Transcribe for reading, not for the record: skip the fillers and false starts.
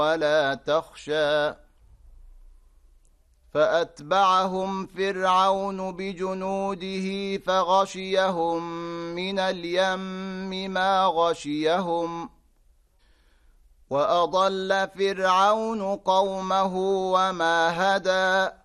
ولا تخشى فأتبعهم فرعون بجنوده فغشيهم من اليم ما غشيهم وأضل فرعون قومه وما هدى